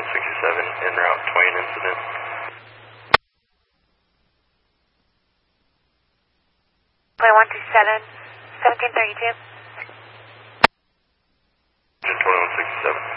2167 en route Twain incident. Play 127, 1732. 2167.